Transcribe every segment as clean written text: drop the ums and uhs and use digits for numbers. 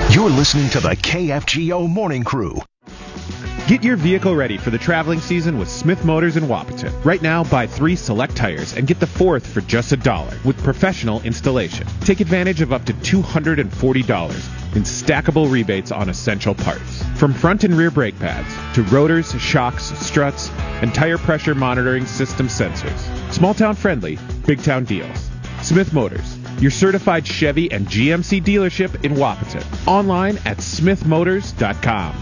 You're listening to the KFGO Morning Crew. Get your vehicle ready for the traveling season with Smith Motors in Wapaton. Right now, buy 3 select tires and get the 4th for just $1 with professional installation. Take advantage of up to $240 in stackable rebates on essential parts. From front and rear brake pads to rotors, shocks, struts, and tire pressure monitoring system sensors. Small town friendly, big town deals. Smith Motors, your certified Chevy and GMC dealership in Wapaton. Online at smithmotors.com.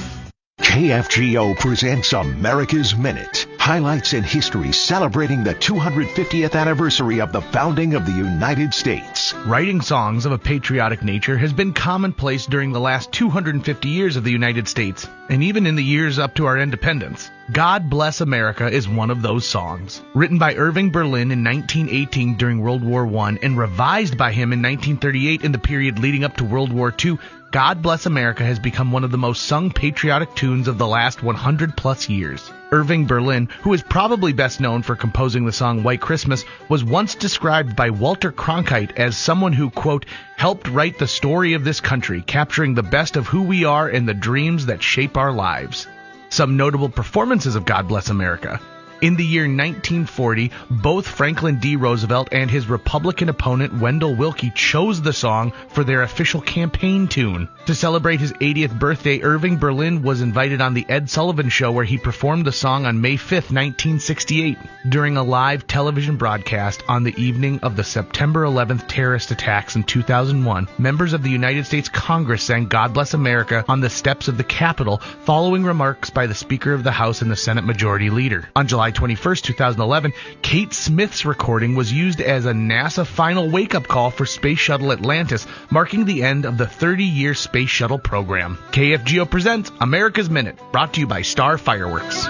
KFGO presents America's Minute. Highlights in history celebrating the 250th anniversary of the founding of the United States. Writing songs of a patriotic nature has been commonplace during the last 250 years of the United States, and even in the years up to our independence. God Bless America is one of those songs. Written by Irving Berlin in 1918 during World War I and revised by him in 1938 in the period leading up to World War II, God Bless America has become one of the most sung patriotic tunes of the last 100-plus years. Irving Berlin, who is probably best known for composing the song White Christmas, was once described by Walter Cronkite as someone who, quote, helped write the story of this country, capturing the best of who we are and the dreams that shape our lives. Some notable performances of God Bless America. In the year 1940, both Franklin D. Roosevelt and his Republican opponent Wendell Willkie chose the song for their official campaign tune. To celebrate his 80th birthday, Irving Berlin was invited on The Ed Sullivan Show, where he performed the song on May 5, 1968. During a live television broadcast on the evening of the September 11th terrorist attacks in 2001, members of the United States Congress sang God Bless America on the steps of the Capitol, following remarks by the Speaker of the House and the Senate Majority Leader. On July 21, 2011, Kate Smith's recording was used as a NASA final wake-up call for Space Shuttle Atlantis, marking the end of the 30-year Space Shuttle program. KFGO presents America's Minute, brought to you by Star Fireworks.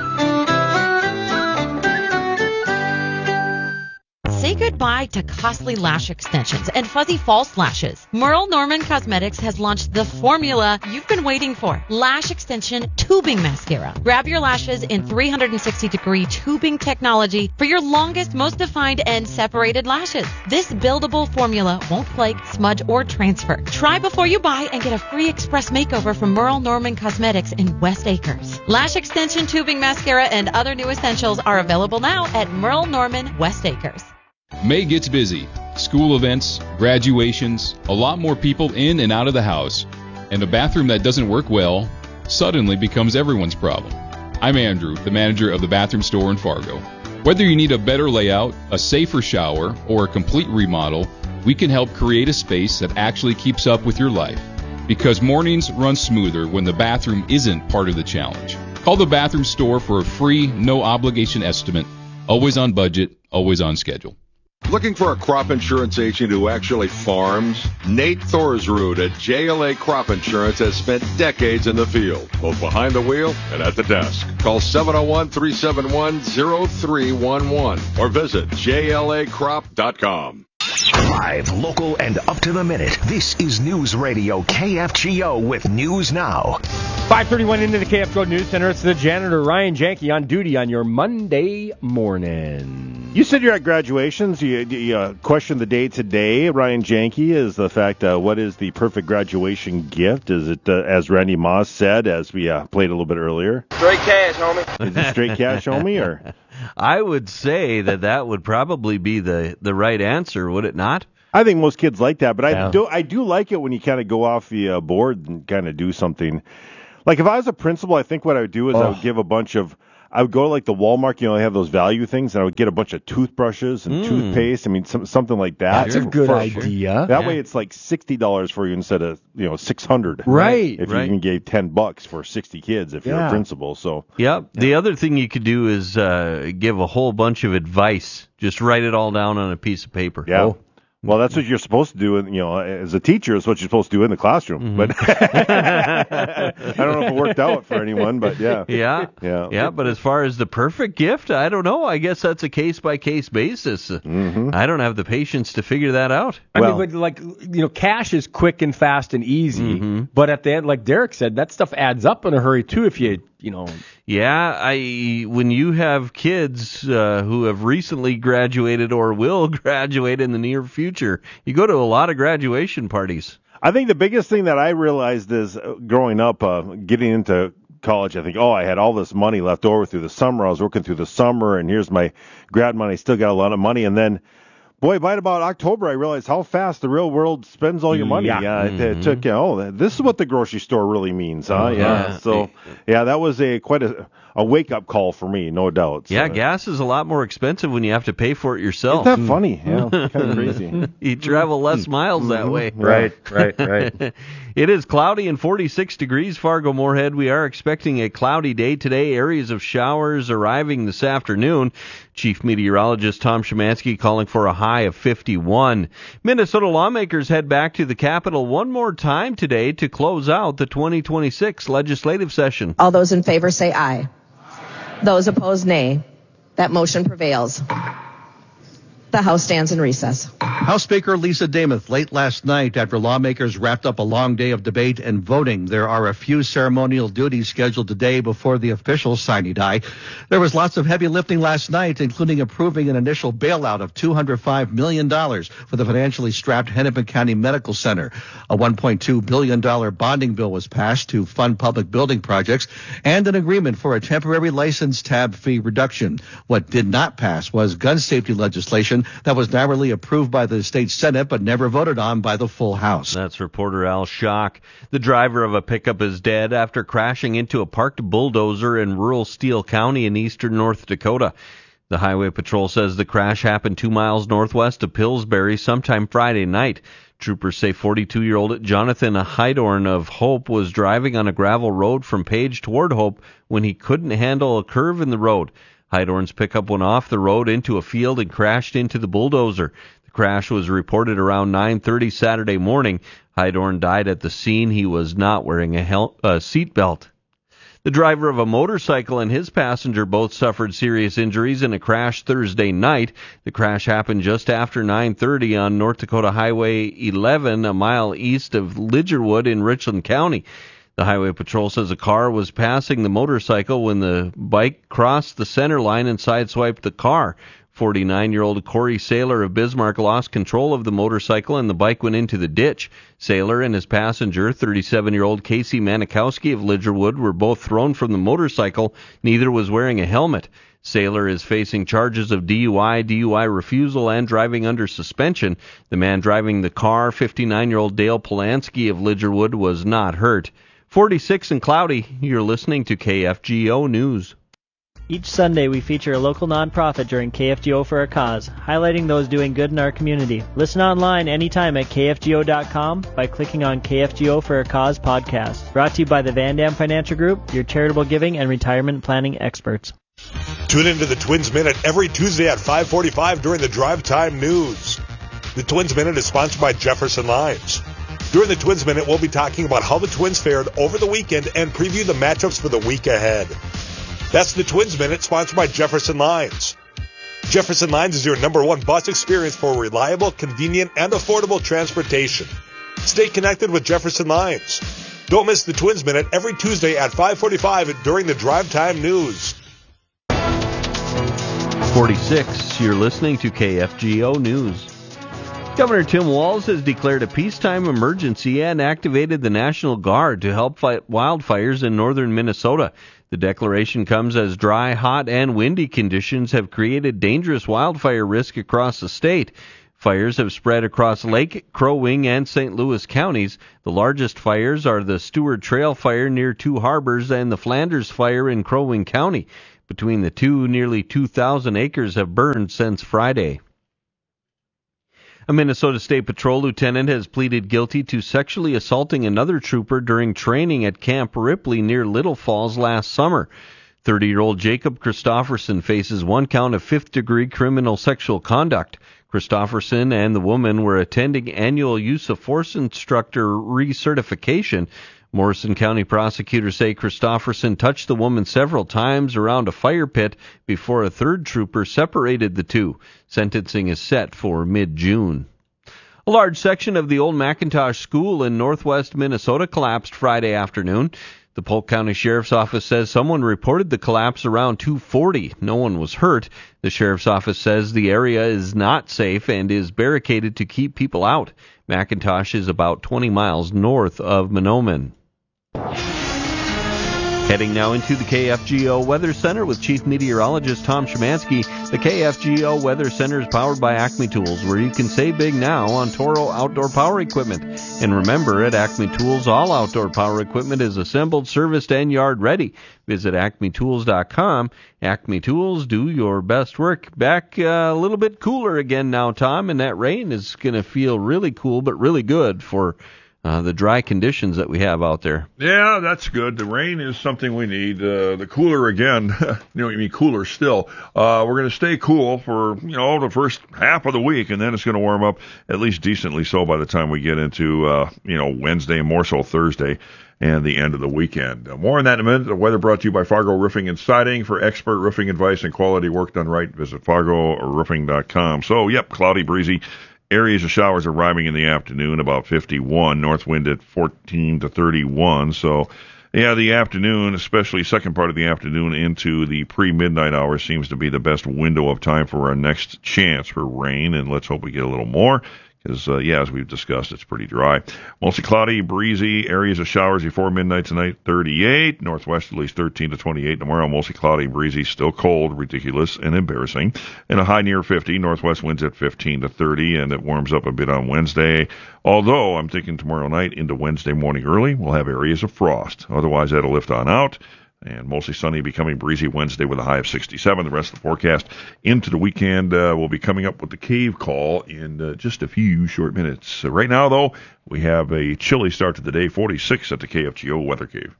Say goodbye to costly lash extensions and fuzzy false lashes. Merle Norman Cosmetics has launched the formula you've been waiting for. Lash Extension Tubing Mascara. Grab your lashes in 360-degree tubing technology for your longest, most defined, and separated lashes. This buildable formula won't flake, smudge, or transfer. Try before you buy and get a free express makeover from Merle Norman Cosmetics in West Acres. Lash Extension Tubing Mascara and other new essentials are available now at Merle Norman West Acres. May gets busy. School events, graduations, a lot more people in and out of the house, and a bathroom that doesn't work well suddenly becomes everyone's problem. I'm Andrew, the manager of the bathroom store in Fargo. Whether you need a better layout, a safer shower, or a complete remodel, we can help create a space that actually keeps up with your life. Because mornings run smoother when the bathroom isn't part of the challenge. Call the bathroom store for a free, no-obligation estimate. Always on budget, always on schedule. Looking for a crop insurance agent who actually farms? Nate Thorsrud at JLA Crop Insurance has spent decades in the field, both behind the wheel and at the desk. Call 701-371-0311 or visit jlacrop.com. Live, local, and up to the minute. This is News Radio KFGO with News Now. 5:31 into the KFGO News Center. It's the janitor, Ryan Janke, on duty on your Monday morning. You said you're at graduations. You questioned the day today. Ryan Janke is the fact, what is the perfect graduation gift? Is it, as Randy Moss said, as we played a little bit earlier? Straight cash, homie. Is it straight cash, homie, or? I would say that would probably be the right answer, would it not? I think most kids like that, but I do like it when you kind of go off the board and kind of do something. Like if I was a principal, I think what I would do is I would give I would go to like the Walmart, they have those value things, and I would get a bunch of toothbrushes and toothpaste. I mean, something like that. That's a good idea. That way it's like $60 for you instead of, $600. Right. If you even gave $10 for 60 kids if you're a principal. So. Yep. The other thing you could do is give a whole bunch of advice. Just write it all down on a piece of paper. Yeah. Well, that's what you're supposed to do, as a teacher. Is what you're supposed to do in the classroom. But I don't know if it worked out for anyone, but yeah. Yeah. But as far as the perfect gift, I don't know. I guess that's a case-by-case basis. I don't have the patience to figure that out. I mean, cash is quick and fast and easy. But at the end, like Derek said, that stuff adds up in a hurry too. If you Yeah, when you have kids who have recently graduated or will graduate in the near future, you go to a lot of graduation parties. I think the biggest thing that I realized is growing up, getting into college, I think, I had all this money left over through the summer. I was working through the summer, and here's my grad money. Still got a lot of money. And then, boy, by about October, I realized how fast the real world spends all your money. Yeah. It took, this is what the grocery store really means, huh? Yeah. So, that was quite a wake-up call for me, no doubt. So, gas is a lot more expensive when you have to pay for it yourself. Isn't that funny? Yeah, kind of crazy. You travel less miles that way. Right. It is cloudy and 46 degrees, Fargo-Moorhead. We are expecting a cloudy day today. Areas of showers arriving this afternoon. Chief Meteorologist Tom Szymanski calling for a high of 51. Minnesota lawmakers head back to the Capitol one more time today to close out the 2026 legislative session. All those in favor say aye. Those opposed, nay. That motion prevails. The House stands in recess. House Speaker Lisa Demuth late last night after lawmakers wrapped up a long day of debate and voting. There are a few ceremonial duties scheduled today before the official sine die. There was lots of heavy lifting last night, including approving an initial bailout of $205 million for the financially strapped Hennepin County Medical Center. A $1.2 billion bonding bill was passed to fund public building projects and an agreement for a temporary license tab fee reduction. What did not pass was gun safety legislation that was narrowly approved by the state Senate but never voted on by the full House. That's reporter Al Schock. The driver of a pickup is dead after crashing into a parked bulldozer in rural Steele County in eastern North Dakota. The Highway Patrol says the crash happened 2 miles northwest of Pillsbury sometime Friday night. Troopers say 42-year-old Jonathan Hydorn of Hope was driving on a gravel road from Page toward Hope when he couldn't handle a curve in the road. Hydorn's pickup went off the road into a field and crashed into the bulldozer. The crash was reported around 9:30 Saturday morning. Hydorn died at the scene. He was not wearing a seatbelt. The driver of a motorcycle and his passenger both suffered serious injuries in a crash Thursday night. The crash happened just after 9:30 on North Dakota Highway 11, a mile east of Lidgerwood in Richland County. The Highway Patrol says a car was passing the motorcycle when the bike crossed the center line and sideswiped the car. 49-year-old Corey Saylor of Bismarck lost control of the motorcycle and the bike went into the ditch. Saylor and his passenger, 37-year-old Casey Manikowski of Lidgerwood, were both thrown from the motorcycle. Neither was wearing a helmet. Saylor is facing charges of DUI refusal, and driving under suspension. The man driving the car, 59-year-old Dale Polanski of Lidgerwood, was not hurt. 46 and cloudy. You're listening to KFGO News. Each Sunday, we feature a local nonprofit during KFGO for a Cause, highlighting those doing good in our community. Listen online anytime at KFGO.com by clicking on KFGO for a Cause podcast. Brought to you by the Van Dam Financial Group, your charitable giving and retirement planning experts. Tune into the Twins Minute every Tuesday at 5:45 during the Drive Time News. The Twins Minute is sponsored by Jefferson Lines. During the Twins Minute, we'll be talking about how the Twins fared over the weekend and preview the matchups for the week ahead. That's the Twins Minute, sponsored by Jefferson Lines. Jefferson Lines is your #1 bus experience for reliable, convenient, and affordable transportation. Stay connected with Jefferson Lines. Don't miss the Twins Minute every Tuesday at 5:45 during the Drive Time News. 46, you're listening to KFGO News. Governor Tim Walz has declared a peacetime emergency and activated the National Guard to help fight wildfires in northern Minnesota. The declaration comes as dry, hot, and windy conditions have created dangerous wildfire risk across the state. Fires have spread across Lake, Crow Wing, and St. Louis counties. The largest fires are the Stewart Trail Fire near Two Harbors and the Flanders Fire in Crow Wing County. Between the two, nearly 2,000 acres have burned since Friday. A Minnesota State Patrol lieutenant has pleaded guilty to sexually assaulting another trooper during training at Camp Ripley near Little Falls last summer. 30-year-old Jacob Christofferson faces 1 count of 5th-degree criminal sexual conduct. Christofferson and the woman were attending annual use of force instructor recertification. Morrison County prosecutors say Christofferson touched the woman several times around a fire pit before a third trooper separated the two. Sentencing is set for mid-June. A large section of the old McIntosh School in northwest Minnesota collapsed Friday afternoon. The Polk County Sheriff's Office says someone reported the collapse around 2:40. No one was hurt. The Sheriff's Office says the area is not safe and is barricaded to keep people out. McIntosh is about 20 miles north of Mahnomen. Heading now into the KFGO Weather Center with Chief Meteorologist Tom Szymanski. The KFGO Weather Center is powered by Acme Tools, where you can save big now on Toro outdoor power equipment. And remember, at Acme Tools, all outdoor power equipment is assembled, serviced, and yard ready. Visit acmetools.com. Acme Tools, do your best work. Back a little bit cooler again now, Tom, and that rain is going to feel really cool but really good for the dry conditions that we have out there. Yeah, that's good. The rain is something we need. The cooler again, you mean cooler still. We're going to stay cool for, the first half of the week, and then it's going to warm up at least decently so by the time we get into, Wednesday and more so Thursday and the end of the weekend. More on that in a minute. The weather brought to you by Fargo Roofing and Siding. For expert roofing advice and quality work done right, visit FargoRoofing.com. So, cloudy, breezy. Areas of showers arriving in the afternoon, about 51. North wind at 14 to 31. So, the afternoon, especially second part of the afternoon into the pre-midnight hours, seems to be the best window of time for our next chance for rain. And let's hope we get a little more. Because, as we've discussed, it's pretty dry. Mostly cloudy, breezy, areas of showers before midnight tonight, 38. Northwesterlies 13 to 28. Tomorrow, mostly cloudy, breezy, still cold, ridiculous, and embarrassing. And a high near 50. Northwest winds at 15 to 30, and it warms up a bit on Wednesday. Although, I'm thinking tomorrow night into Wednesday morning early, we'll have areas of frost. Otherwise, that'll lift on out. And mostly sunny, becoming breezy Wednesday with a high of 67. The rest of the forecast into the weekend will be coming up with the cave call in just a few short minutes. Right now, though, we have a chilly start to the day, 46 at the KFGO Weather Cave.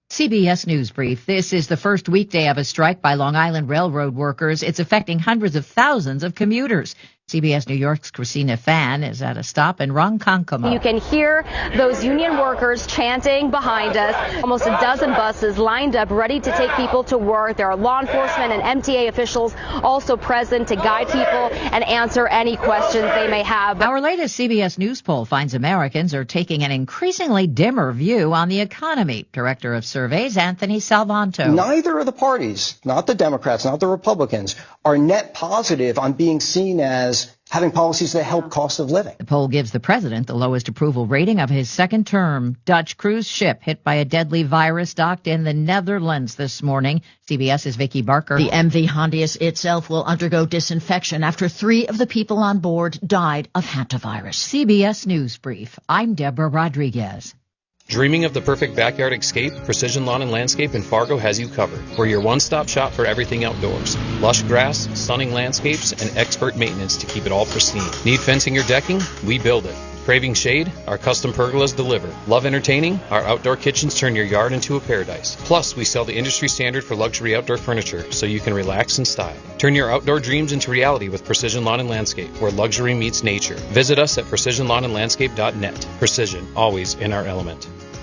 CBS News Brief. This is the first weekday of a strike by Long Island Railroad workers. It's affecting hundreds of thousands of commuters. CBS New York's Christina Fan is at a stop in Ronkonkoma. You can hear those union workers chanting behind us. Almost a dozen buses lined up ready to take people to work. There are law enforcement and MTA officials also present to guide people and answer any questions they may have. Our latest CBS News poll finds Americans are taking an increasingly dimmer view on the economy. Director of Surveys Anthony Salvanto. Neither of the parties, not the Democrats, not the Republicans, are net positive on being seen as having policies that help cost of living. The poll gives the president the lowest approval rating of his second term. Dutch cruise ship hit by a deadly virus docked in the Netherlands this morning. CBS's Vicki Barker. The MV Hondius itself will undergo disinfection after 3 of the people on board died of hantavirus. CBS News Brief. I'm Deborah Rodriguez. Dreaming of the perfect backyard escape? Precision Lawn and Landscape in Fargo has you covered. We're your one-stop shop for everything outdoors. Lush grass, stunning landscapes, and expert maintenance to keep it all pristine. Need fencing or decking? We build it. Craving shade? Our custom pergolas deliver. Love entertaining? Our outdoor kitchens turn your yard into a paradise. Plus, we sell the industry standard for luxury outdoor furniture, so you can relax in style. Turn your outdoor dreams into reality with Precision Lawn and Landscape, where luxury meets nature. Visit us at precisionlawnandlandscape.net. Precision, always in our element.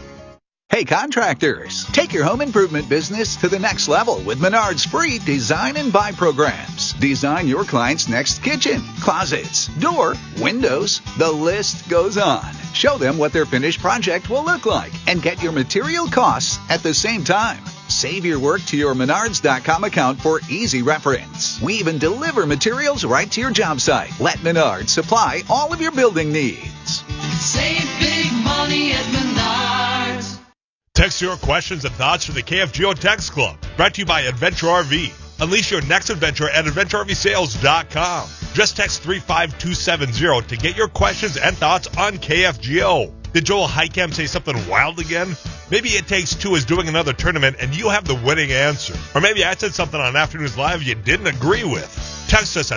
Hey contractors, take your home improvement business to the next level with Menard's free Design and Buy programs. Design your client's next kitchen, closets, door, windows, the list goes on. Show them what their finished project will look like and get your material costs at the same time. Save your work to your Menards.com account for easy reference. We even deliver materials right to your job site. Let Menards supply all of your building needs. Save big money at Menards. Text your questions and thoughts to the KFGO Text Club. Brought to you by Adventure RV. Unleash your next adventure at AdventureRVSales.com. Just text 35270 to get your questions and thoughts on KFGO. Did Joel Heicam say something wild again? Maybe It Takes Two is doing another tournament and you have the winning answer. Or maybe I said something on Afternoons Live you didn't agree with. Text us at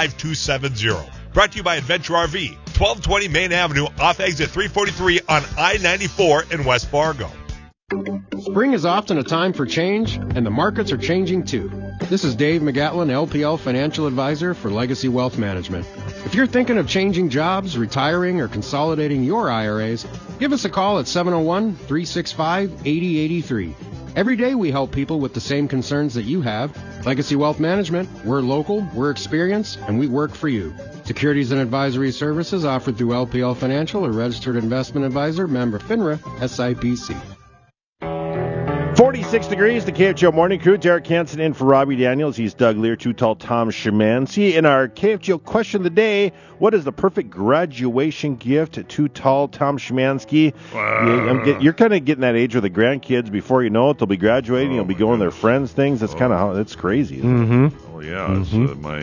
35270. Brought to you by Adventure RV, 1220 Main Avenue off exit 343 on I-94 in West Fargo. Spring is often a time for change, and the markets are changing too. This is Dave McGatlin, LPL Financial Advisor for Legacy Wealth Management. If you're thinking of changing jobs, retiring, or consolidating your IRAs, give us a call at 701-365-8083. Every day we help people with the same concerns that you have. Legacy Wealth Management, we're local, we're experienced, and we work for you. Securities and advisory services offered through LPL Financial, a registered investment advisor, member FINRA, SIPC. 46 degrees, the KFGO Morning Crew. Derek Hansen in for Robbie Daniels. He's Doug Lear, Too Tall Tom Szymanski. In our KFGO question of the day, what is the perfect graduation gift to Too Tall Tom Szymanski? You're kind of getting that age with the grandkids. Before you know it, they'll be graduating. You'll be going to their friends' things. That's kind of how it's crazy. Isn't it? Oh, yeah. It's,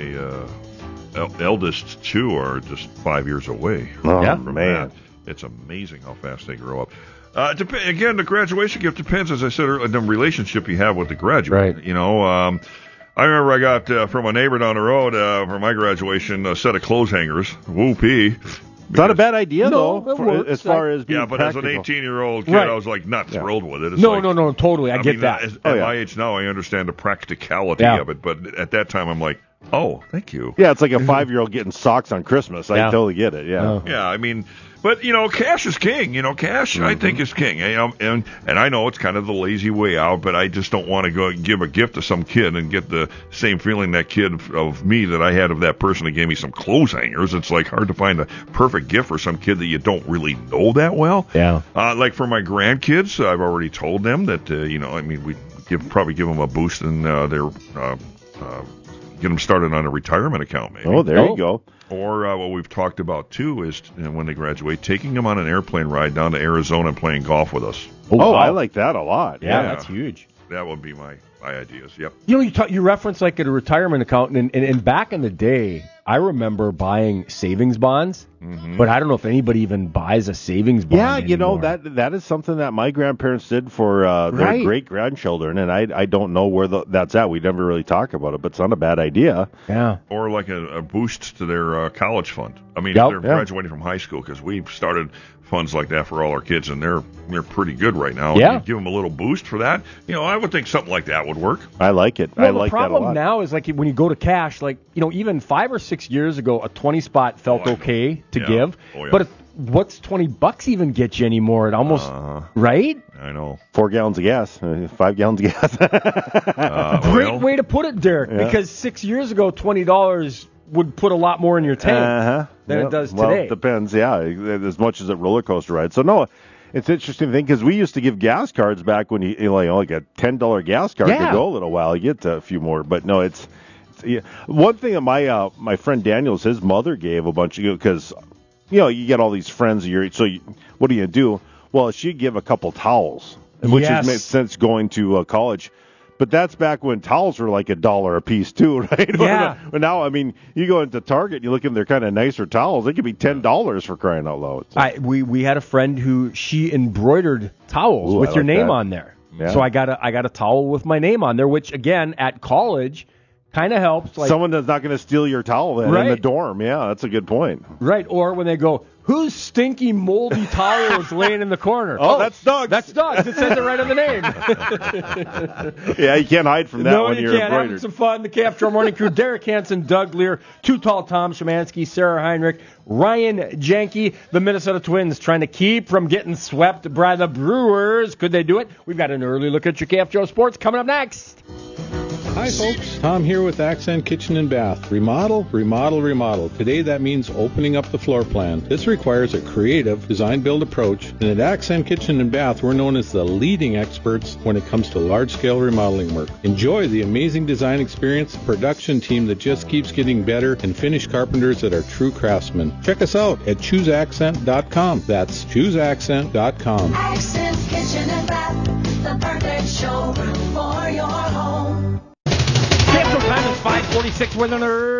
my eldest two are just 5 years away. Oh, From man. that. It's amazing how fast they grow up. Again, the graduation gift depends, as I said earlier, the relationship you have with the graduate. Right. You know, I remember I got from a neighbor down the road for my graduation a set of clothes hangers. Whoopee. It's not a bad idea, though, as far as being but practical. as an 18-year-old kid, Right. I was like not thrilled with it. It's No, like, totally. I get that. At my age now, I understand the practicality of it, but at that time, I'm like, oh, thank you. Yeah, it's like a 5-year-old getting socks on Christmas. I totally get it, yeah. Yeah, I mean, but, you know, cash is king. You know, cash, I think, is king. And I know it's kind of the lazy way out, but I just don't want to go give a gift to some kid and get the same feeling that kid of me that I had of that person that gave me some clothes hangers. It's, like, hard to find a perfect gift for some kid that you don't really know that well. Yeah. Like for my grandkids, I've already told them that, you know, I mean, we probably give them a boost in their get them started on a retirement account, maybe. Oh, there you go. Or what we've talked about, too, is when they graduate, taking them on an airplane ride down to Arizona and playing golf with us. Oh, wow. I like that a lot. Yeah, that's huge. That would be my ideas, yep. You know, you reference like a retirement account, and back in the day, I remember buying savings bonds, but I don't know if anybody even buys a savings bond Yeah, you know, anymore. that is something that my grandparents did for their great-grandchildren, and I don't know where that's at. We never really talk about it, but it's not a bad idea. Yeah. Or like a boost to their college fund. I mean, if they're graduating from high school, because we've started funds like that for all our kids, and they're pretty good right now. Yeah. You give them a little boost for that. You know, I would think something like that would work. I like it. Well, I like that a lot. the problem now is like when you go to cash, like, you know, even 5 or 6 years ago, a 20 spot felt okay to give. Oh, yeah. But what's $20 even get you anymore? It almost, right? I know. 4 gallons of gas, 5 gallons of gas. Great way to put it, Derek, because 6 years ago, $20 would put a lot more in your tank than it does today. Well, it depends, as much as a roller coaster ride. So, no, it's an interesting thing because we used to give gas cards back when you like a $10 gas card could go a little while. You get a few more, but no, it's one thing that my friend Daniels, his mother gave a bunch of, because you get all these friends of your age. So what do? Well, she'd give a couple towels, which has made sense going to college. But that's back when towels were like $1 a piece too, right? Yeah. But now, I mean, you go into Target, you look in their kind of nicer towels. They could be $10 for crying out loud. So. We had a friend who she embroidered towels with your name on there. Yeah. So I got a towel with my name on there, which again at college kind of helps. Like, someone that's not going to steal your towel then in the dorm. Yeah, that's a good point. Right. Or when they go, whose stinky, moldy towel is laying in the corner? Oh, that's Doug's. That's Doug's. It says it right on the name. Yeah, you can't hide from that when you're embroidered. Having some fun. The KFGO Morning Crew, Derek Hansen, Doug Lear, Too Tall Tom Szymanski, Sarah Heinrich, Ryan Janke, the Minnesota Twins trying to keep from getting swept by the Brewers. Could they do it? We've got an early look at your KFGO Sports coming up next. Hi folks, Tom here with Accent Kitchen and Bath. Remodel, remodel, remodel. Today that means opening up the floor plan. This requires a creative design-build approach, and at Accent Kitchen and Bath we're known as the leading experts when it comes to large-scale remodeling work. Enjoy the amazing design experience, production team that just keeps getting better, and finished carpenters that are true craftsmen. Check us out at chooseaccent.com. That's chooseaccent.com. Accent Kitchen and Bath, the perfect showroom for your home. Time is 5:46 with an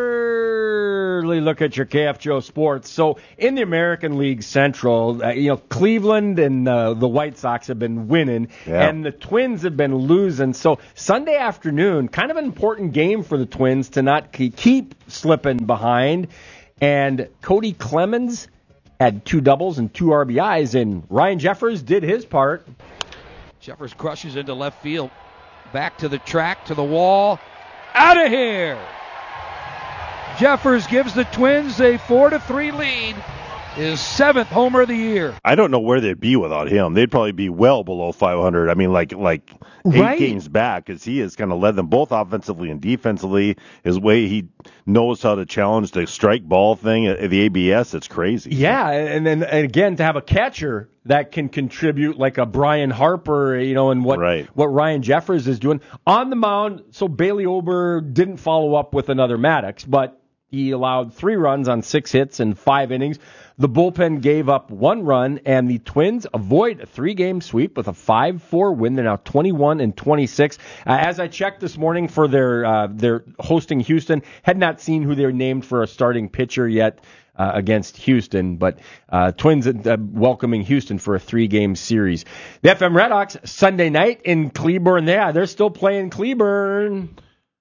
early look at your KFGO Sports. So in the American League Central, Cleveland and the White Sox have been winning, and the Twins have been losing. So Sunday afternoon, kind of an important game for the Twins to not keep slipping behind. And Cody Clemens had 2 doubles and 2 RBIs, and Ryan Jeffers did his part. Jeffers crushes into left field. Back to the track, to the wall. Out of here! Jeffers gives the Twins a 4-3 lead his 7th homer of the year. I don't know where they'd be without him. They'd probably be well below 500. I mean, like 8 games back, because he has kind of led them both offensively and defensively. His way he knows how to challenge the strike ball thing at the ABS, it's crazy. Yeah, and then again, to have a catcher that can contribute like a Brian Harper, and what Ryan Jeffers is doing on the mound. So Bailey Ober didn't follow up with another Maddox, but he allowed 3 runs on 6 hits in 5 innings. The bullpen gave up 1 run, and the Twins avoid a 3-game sweep with a 5-4 win. They're now 21-26. As I checked this morning for their hosting Houston, had not seen who they're named for a starting pitcher yet against Houston, but Twins welcoming Houston for a 3-game series. The FM Redhawks Sunday night in Cleburne. Yeah, they're still playing Cleburne.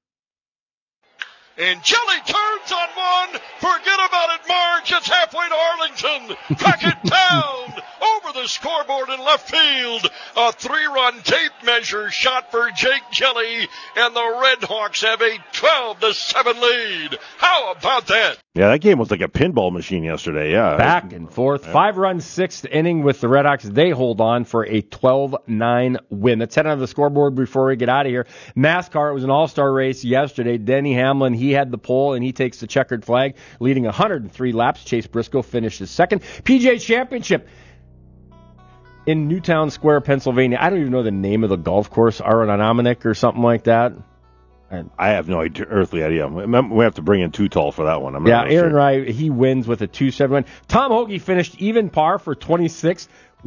And Jelly turns on one. Forget about it, Marge. It's halfway to Arlington. Crack it down over the scoreboard in left field. A 3-run tape measure shot for Jake Jelly, and the Redhawks have a 12-7 lead. How about that? Yeah, that game was like a pinball machine yesterday. Yeah, back and forth. 5-run 6th inning with the Redhawks. They hold on for a 12-9 win. Let's head on to the scoreboard before we get out of here. NASCAR, it was an all-star race yesterday. Denny Hamlin, he had the pole, and he takes the checkered flag, leading 103 laps. Chase Briscoe finishes second. PGA Championship in Newtown Square, Pennsylvania. I don't even know the name of the golf course, Aronimink or something like that. I have no earthly idea. We have to bring in Too Tall for that one. Aaron Rai, he wins with a 2-7 win. Tom Hoagie finished even par for 26th,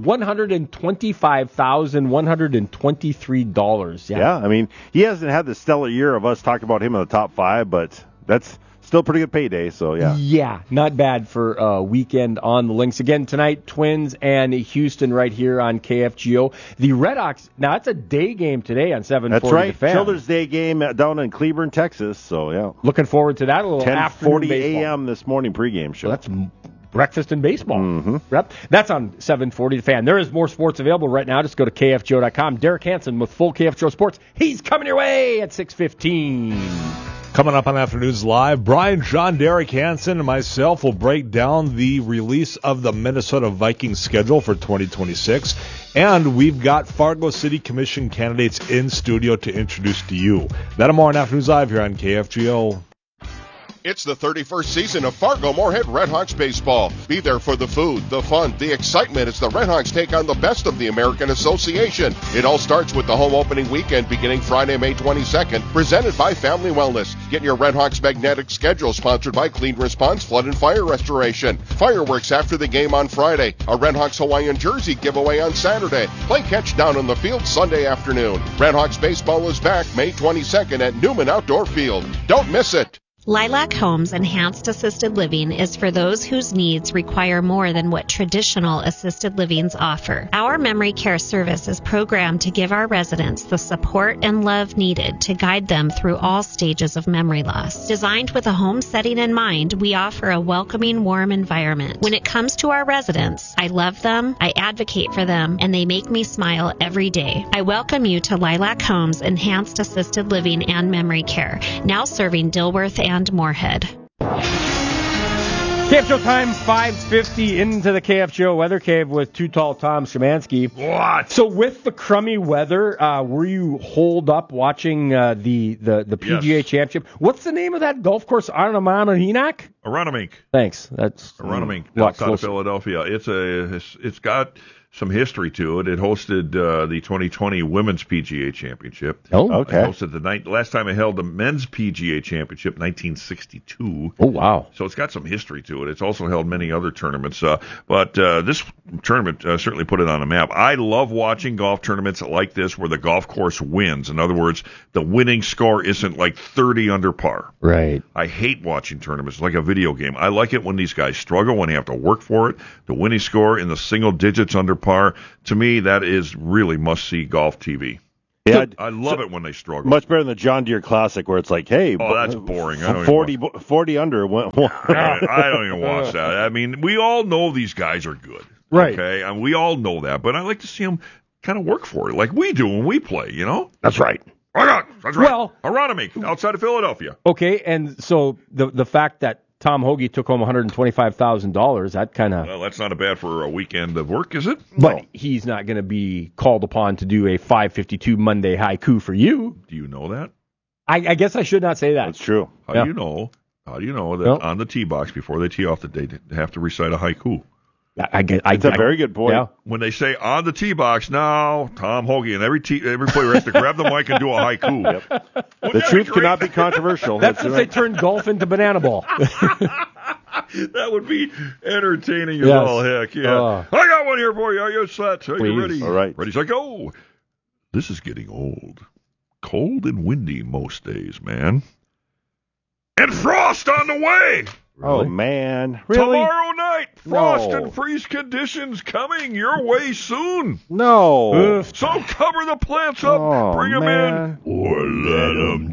$125,123. Yeah, I mean, he hasn't had the stellar year of us talking about him in the top 5, but that's still pretty good payday, so yeah. Yeah, not bad for a weekend on the links. Again, tonight, Twins and Houston right here on KFGO. The Redhawks, now it's a day game today on 740. That's right, The Fan. Children's Day game down in Cleburne, Texas, so yeah. Looking forward to that. A little 10:40 a.m. this morning pregame show. So that's breakfast and baseball. Mm-hmm. Yep. That's on 740 The Fan. There is more sports available right now. Just go to KFGO.com. Derek Hansen with full KFGO Sports. He's coming your way at 6:15. Coming up on Afternoons Live, Brian, John, Derek Hansen, and myself will break down the release of the Minnesota Vikings schedule for 2026. And we've got Fargo City Commission candidates in studio to introduce to you. That and more on Afternoons Live here on KFGO. It's the 31st season of Fargo Moorhead Redhawks baseball. Be there for the food, the fun, the excitement as the Redhawks take on the best of the American Association. It all starts with the home opening weekend beginning Friday, May 22nd, presented by Family Wellness. Get your Redhawks magnetic schedule sponsored by Clean Response Flood and Fire Restoration. Fireworks after the game on Friday. A Redhawks Hawaiian jersey giveaway on Saturday. Play catch down on the field Sunday afternoon. Redhawks baseball is back May 22nd at Newman Outdoor Field. Don't miss it. Lilac Homes Enhanced Assisted Living is for those whose needs require more than what traditional assisted livings offer. Our memory care service is programmed to give our residents the support and love needed to guide them through all stages of memory loss. Designed with a home setting in mind, we offer a welcoming, warm environment. When it comes to our residents, I love them, I advocate for them, and they make me smile every day. I welcome you to Lilac Homes Enhanced Assisted Living and Memory Care, now serving Dilworth and Moorhead. KFGO time, 5:50 into the KFGO Weather Cave with Too Tall Tom Szymanski. What? So with the crummy weather, were you holed up watching the PGA Championship? What's the name of that golf course? Aronimink. Thanks. That's Aronimink, outside of Philadelphia. It's got some history to it. It hosted the 2020 Women's PGA Championship. Oh, okay. It hosted last time it held the Men's PGA Championship, 1962. Oh, wow. So it's got some history to it. It's also held many other tournaments. But this tournament certainly put it on the map. I love watching golf tournaments like this where the golf course wins. In other words, the winning score isn't like 30 under par. Right. I hate watching tournaments like a video game. I like it when these guys struggle, when they have to work for it. The winning score in the single digits under par. To me, that is really must-see golf TV. Yeah, I love it when they struggle. Much better than the John Deere Classic, where it's like, hey, that's boring. I don't 40 under. I don't even watch that. I mean, we all know these guys are good, right? Okay, and we all know that, but I like to see them kind of work for it, like we do when we play. You know, that's right. That's right. Well, Aronimink, outside of Philadelphia. Okay, and so the fact that Tom Hoagie took home $125,000. That kind of. Well, that's not bad for a weekend of work, is it? But he's not going to be called upon to do a 5:52 Monday haiku for you. Do you know that? I guess I should not say that. That's true. How do you know that on the tee box before they tee off that they have to recite a haiku? It's a very good point. Yeah. When they say on the tee box, now Tom Hoagie and every player has to grab the mic and do a haiku. Yep. The truth cannot be controversial. That's if they turned golf into banana ball. That would be entertaining as all heck. Yeah. I got one here for you. Are you set? Are you ready? All right. Ready, set, go. This is getting old. Cold and windy most days, man. And frost on the way. Really? Oh, man. Really? Tomorrow night, frost and freeze conditions coming your way soon. No. So cover the plants up, bring them in, or let them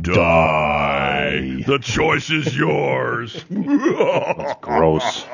die. The choice is yours. That's gross.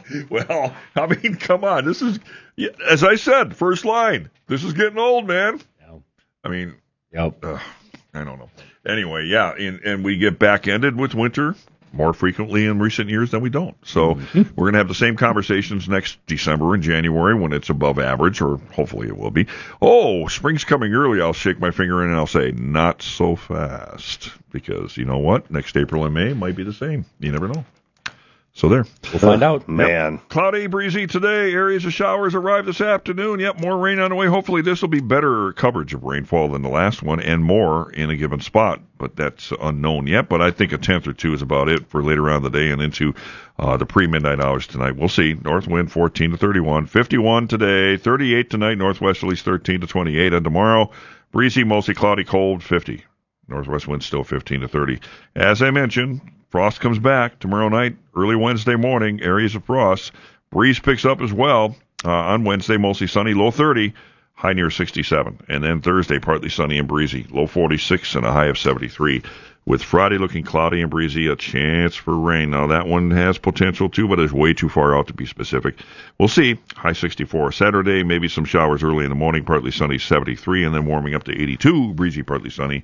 Well, I mean, come on. This is, as I said, first line. This is getting old, man. I mean, I don't know. Anyway, yeah, and we get back-ended with winter more frequently in recent years than we don't. So we're going to have the same conversations next December and January when it's above average, or hopefully it will be. Oh, spring's coming early. I'll shake my finger in and I'll say, not so fast. Because you know what? Next April and May might be the same. You never know. So there. We'll find out. Man. Yep. Cloudy, breezy today. Areas of showers arrive this afternoon. Yep, more rain on the way. Hopefully this will be better coverage of rainfall than the last one and more in a given spot. But that's unknown yet. But I think a tenth or two is about it for later on in the day and into the pre-midnight hours tonight. We'll see. North wind 14 to 31. 51 today. 38 tonight. Northwesterlies 13 to 28. And tomorrow, breezy, mostly cloudy, cold, 50. Northwest wind still 15 to 30. As I mentioned, frost comes back tomorrow night, early Wednesday morning, areas of frost. Breeze picks up as well on Wednesday, mostly sunny, low 30, high near 67. And then Thursday, partly sunny and breezy, low 46 and a high of 73. With Friday looking cloudy and breezy, a chance for rain. Now, that one has potential too, but is way too far out to be specific. We'll see. High 64. Saturday, maybe some showers early in the morning, partly sunny, 73, and then warming up to 82, breezy, partly sunny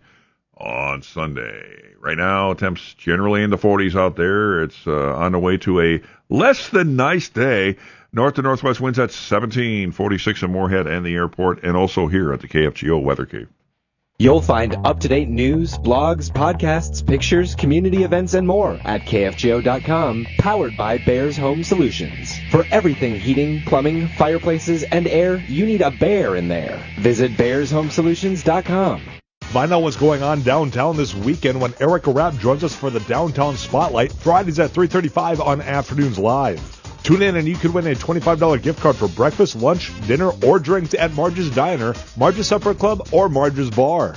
on Sunday. Right now, temps generally in the 40s out there. It's on the way to a less than nice day. North to northwest winds at 17, 46 in Moorhead and the airport, and also here at the KFGO Weather Cave. You'll find up-to-date news, blogs, podcasts, pictures, community events, and more at KFGO.com, powered by Bears Home Solutions. For everything heating, plumbing, fireplaces, and air, you need a bear in there. Visit BearsHomeSolutions.com. Find out what's going on downtown this weekend when Erica Rapp joins us for the Downtown Spotlight, Fridays at 3:35 on Afternoons Live. Tune in and you could win a $25 gift card for breakfast, lunch, dinner, or drinks at Marge's Diner, Marge's Supper Club, or Marge's Bar.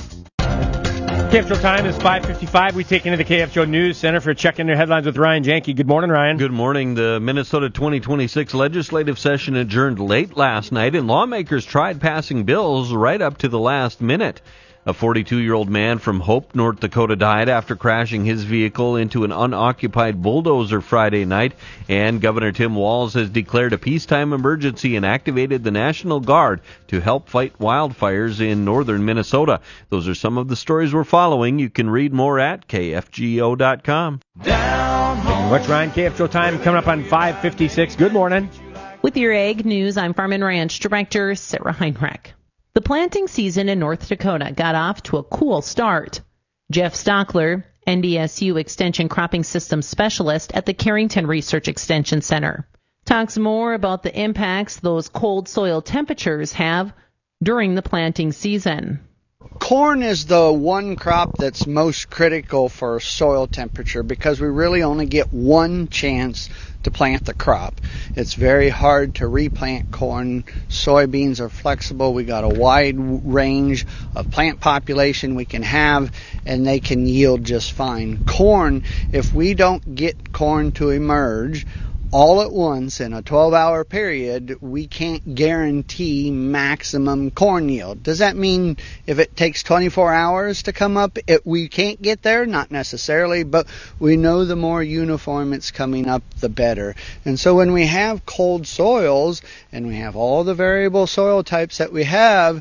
KFGO time is 5:55. We take into the KFGO News Center for checking their headlines with Ryan Janke. Good morning, Ryan. Good morning. The Minnesota 2026 legislative session adjourned late last night, and lawmakers tried passing bills right up to the last minute. A 42-year-old man from Hope, North Dakota, died after crashing his vehicle into an unoccupied bulldozer Friday night, and Governor Tim Walz has declared a peacetime emergency and activated the National Guard to help fight wildfires in northern Minnesota. Those are some of the stories we're following. You can read more at KFGO.com. What's Ryan? KFGO time coming up on 5:56. Good morning. With your Ag News, I'm Farm and Ranch Director Sarah Heinrich. The planting season in North Dakota got off to a cool start. Jeff Stockler, NDSU Extension Cropping Systems Specialist at the Carrington Research Extension Center, talks more about the impacts those cold soil temperatures have during the planting season. Corn is the one crop that's most critical for soil temperature because we really only get one chance to plant the crop. It's very hard to replant corn. Soybeans are flexible. We got a wide range of plant population we can have, and they can yield just fine. Corn, if we don't get corn to emerge all at once in a 12-hour period, we can't guarantee maximum corn yield. Does that mean if it takes 24 hours to come up, we can't get there? Not necessarily, but we know the more uniform it's coming up, the better. And so when we have cold soils and we have all the variable soil types that we have,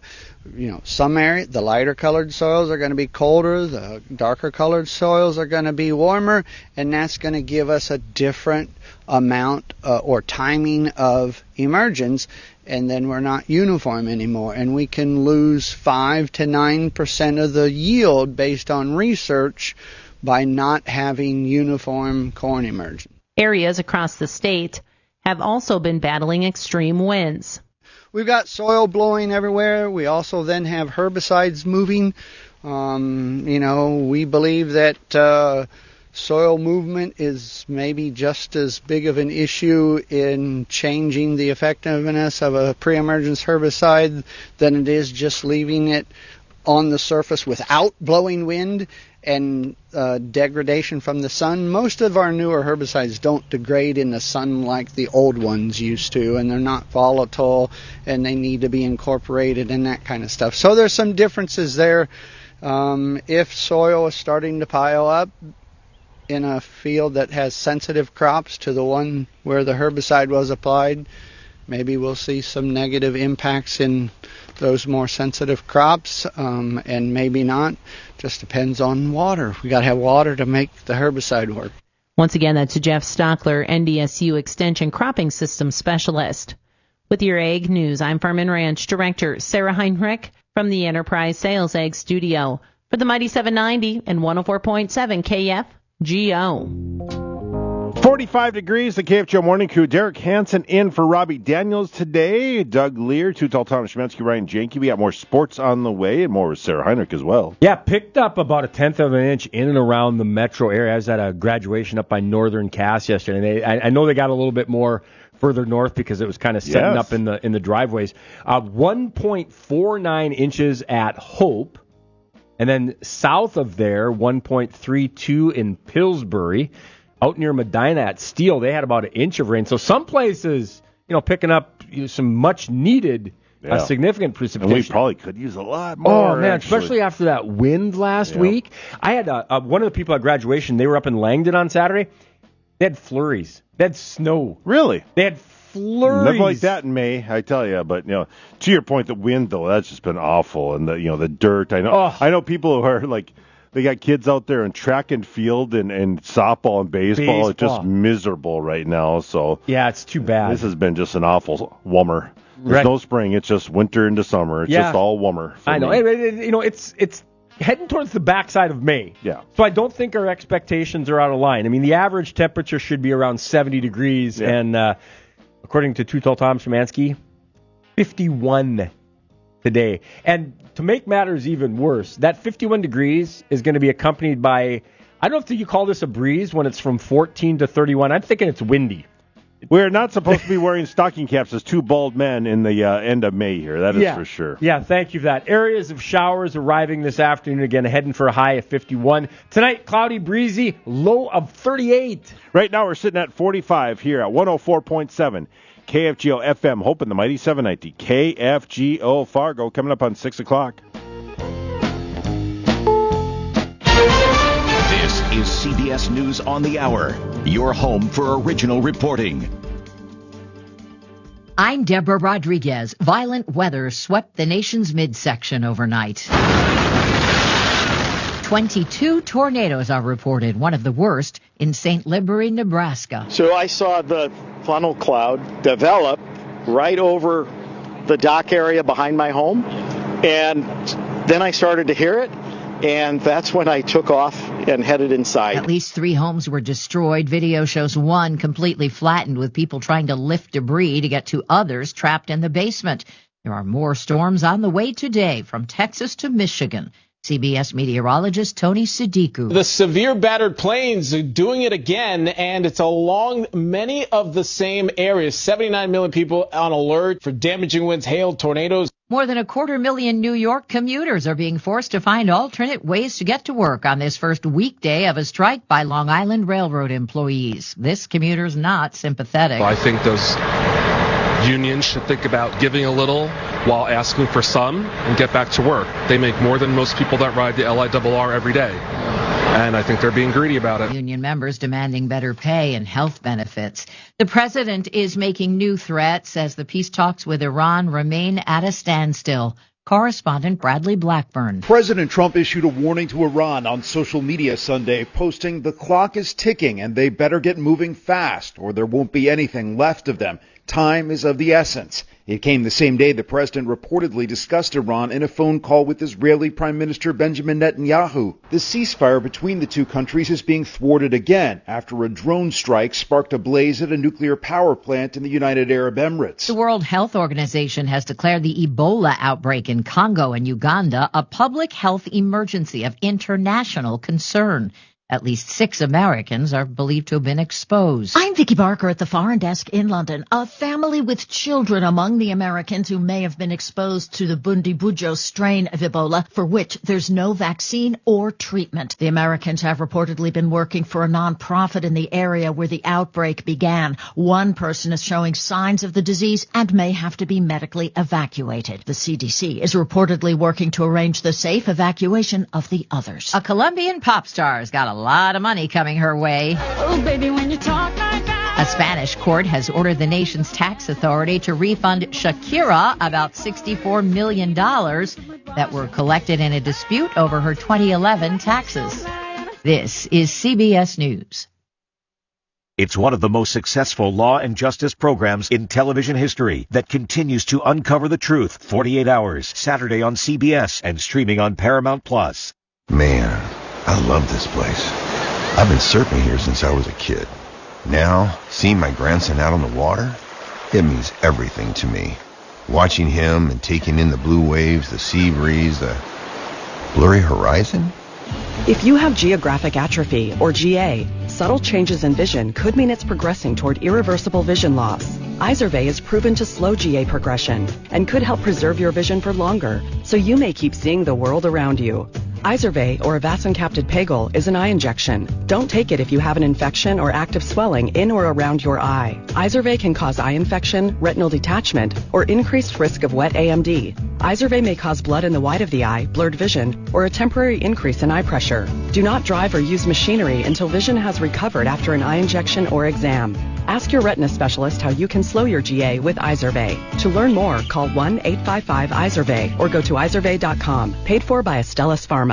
some area, the lighter colored soils are going to be colder, the darker colored soils are going to be warmer, and that's going to give us a different amount or timing of emergence, and then we're not uniform anymore, and we can lose 5 to 9% of the yield based on research by not having uniform corn emergence. Areas across the state have also been battling extreme winds. We've got soil blowing everywhere. We also then have herbicides moving. We believe that soil movement is maybe just as big of an issue in changing the effectiveness of a pre-emergence herbicide than it is just leaving it on the surface without blowing wind and degradation from the sun. Most of our newer herbicides don't degrade in the sun like the old ones used to, and they're not volatile, and they need to be incorporated and that kind of stuff. So there's some differences there. If soil is starting to pile up in a field that has sensitive crops to the one where the herbicide was applied, maybe we'll see some negative impacts in those more sensitive crops, and maybe not. Just depends on water. We got to have water to make the herbicide work. Once again, that's Jeff Stockler, NDSU Extension Cropping System Specialist. With your Ag News, I'm Farm and Ranch Director Sarah Heinrich from the Enterprise Sales Ag Studio for the Mighty 790 and 104.7 KFGO. 45 degrees, the KFGO Morning Crew. Derek Hansen in for Robbie Daniels today. Doug Lear, Too Tall, Thomas Shemensky, Ryan Janke. We got more sports on the way and more with Sarah Heinrich as well. Yeah, picked up about a 1/10 of an inch in and around the metro area. I was at a graduation up by Northern Cass yesterday. I know they got a little bit more further north because it was kind of setting up in the driveways. 1.49 inches at Hope. And then south of there, 1.32 in Pillsbury. Out near Medina at Steele, they had about an inch of rain. So some places, picking up some much-needed, significant precipitation. And we probably could use a lot more. Oh, man, especially after that wind last week. I had one of the people at graduation, they were up in Langdon on Saturday. They had flurries. They had snow. Really? They had flurries. Never like that in May, I tell you. But, to your point, the wind, though, that's just been awful. And, the dirt. I know people who are, like, they got kids out there in track and field and softball and baseball. It's just miserable right now. So yeah, it's too bad. This has been just an awful wummer. There's no spring. It's just winter into summer. It's just all wummer. I know. It's heading towards the backside of May. Yeah. So I don't think our expectations are out of line. I mean, the average temperature should be around 70 degrees. Yeah. And according to Too Tall Tom Shemansky, 51 today. And to make matters even worse, that 51 degrees is going to be accompanied by, I don't know if you call this a breeze when it's from 14 to 31. I'm thinking it's windy. We're not supposed to be wearing stocking caps as two bald men in the end of May here. That is for sure. Yeah, thank you for that. Areas of showers arriving this afternoon. Again, heading for a high of 51. Tonight, cloudy, breezy, low of 38. Right now, we're sitting at 45 here at 104.7. KFGO FM, Hope in the Mighty 790. KFGO Fargo coming up on 6 o'clock. This is CBS News on the Hour, your home for original reporting. I'm Deborah Rodriguez. Violent weather swept the nation's midsection overnight. 22 tornadoes are reported, one of the worst in St. Libury, Nebraska. So I saw the funnel cloud develop right over the dock area behind my home, and then I started to hear it, and that's when I took off and headed inside. At least 3 homes were destroyed. Video shows one completely flattened with people trying to lift debris to get to others trapped in the basement. There are more storms on the way today from Texas to Michigan. CBS meteorologist Tony Sadiku. The severe battered plains are doing it again, and it's along many of the same areas. 79 million people on alert for damaging winds, hail, tornadoes. More than 250,000 New York commuters are being forced to find alternate ways to get to work on this first weekday of a strike by Long Island Railroad employees. This commuter's not sympathetic. Well, I think those unions should think about giving a little while asking for some and get back to work. They make more than most people that ride the LIRR every day, and I think they're being greedy about it. Union members demanding better pay and health benefits. The president is making new threats as the peace talks with Iran remain at a standstill. Correspondent Bradley Blackburn. President Trump issued a warning to Iran on social media Sunday, posting, "The clock is ticking and they better get moving fast or there won't be anything left of them. Time is of the essence." It came the same day the president reportedly discussed Iran in a phone call with Israeli Prime Minister Benjamin Netanyahu. The ceasefire between the two countries is being thwarted again after a drone strike sparked a blaze at a nuclear power plant in the United Arab Emirates. The World Health Organization has declared the Ebola outbreak in Congo and Uganda a public health emergency of international concern. At least 6 Americans are believed to have been exposed. I'm Vicki Barker at the Foreign Desk in London. A family with children among the Americans who may have been exposed to the Bundibugyo strain of Ebola, for which there's no vaccine or treatment. The Americans have reportedly been working for a nonprofit in the area where the outbreak began. One person is showing signs of the disease and may have to be medically evacuated. The CDC is reportedly working to arrange the safe evacuation of the others. A Colombian pop star has got a lot of money coming her way. Oh, baby, when you talk like that. A Spanish court has ordered the nation's tax authority to refund Shakira about $64 million that were collected in a dispute over her 2011 taxes. This is CBS News. It's one of the most successful law and justice programs in television history that continues to uncover the truth. 48 Hours, Saturday on CBS and streaming on Paramount Plus. Man, I love this place. I've been surfing here since I was a kid. Now, seeing my grandson out on the water, it means everything to me. Watching him and taking in the blue waves, the sea breeze, the blurry horizon. If you have geographic atrophy, or GA, subtle changes in vision could mean it's progressing toward irreversible vision loss. Izervay is proven to slow GA progression and could help preserve your vision for longer, so you may keep seeing the world around you. Izervay, or avacincaptad pegol, is an eye injection. Don't take it if you have an infection or active swelling in or around your eye. Izervay can cause eye infection, retinal detachment, or increased risk of wet AMD. Izervay may cause blood in the white of the eye, blurred vision, or a temporary increase in eye pressure. Do not drive or use machinery until vision has recovered after an eye injection or exam. Ask your retina specialist how you can slow your GA with Izervay. To learn more, call 1-855-IZERVAY or go to izervay.com. Paid for by Astellas Pharma.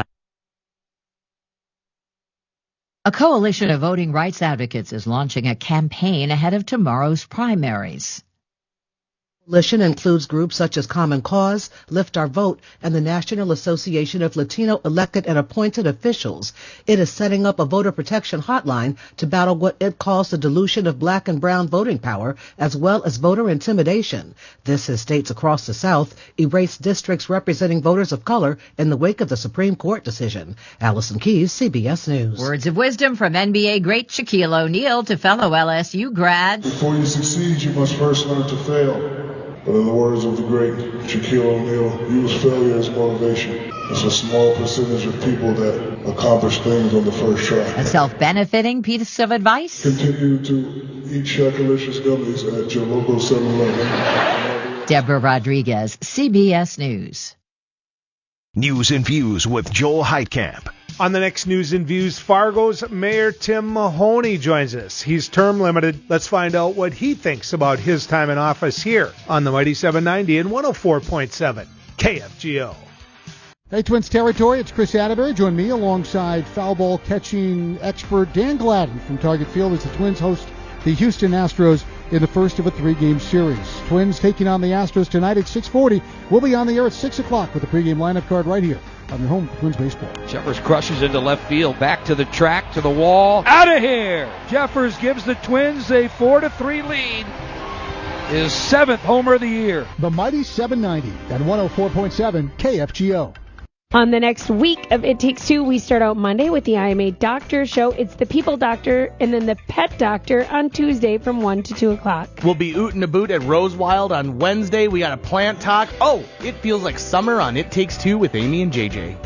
A coalition of voting rights advocates is launching a campaign ahead of tomorrow's primaries. The coalition includes groups such as Common Cause, Lift Our Vote, and the National Association of Latino Elected and Appointed Officials. It is setting up a voter protection hotline to battle what it calls the dilution of black and brown voting power, as well as voter intimidation. This as states across the South erase districts representing voters of color in the wake of the Supreme Court decision. Allison Keyes, CBS News. Words of wisdom from NBA great Shaquille O'Neal to fellow LSU grads. Before you succeed, you must first learn to fail. But in the words of the great Shaquille O'Neal, use failure as motivation. It's a small percentage of people that accomplish things on the first try. A self-benefiting piece of advice? Continue to eat Shakalicious gummies at your local 7-Eleven. Deborah Rodriguez, CBS News. News and Views with Joel Heitkamp. On the next News and Views, Fargo's Mayor Tim Mahoney joins us. He's term limited. Let's find out what he thinks about his time in office here on the Mighty 790 and 104.7 KFGO. Hey, Twins territory, it's Chris Atterbury. Join me alongside foul ball catching expert Dan Gladden from Target Field as the Twins host the Houston Astros in the first of a 3-game series. Twins taking on the Astros tonight at 6:40. We'll be on the air at 6 o'clock with the pregame lineup card right here on your home for Twins baseball. Jeffers crushes into left field, back to the track, to the wall, out of here! Jeffers gives the Twins a 4-3 lead. His 7th homer of the year. The Mighty 790 and 104.7 KFGO. On the next week of It Takes Two, we start out Monday with the IMA Doctor Show. It's the People Doctor and then the Pet Doctor on Tuesday from 1 to 2 o'clock. We'll be ootin' a boot at Rosewild on Wednesday. We got a plant talk. Oh, it feels like summer on It Takes Two with Amy and JJ.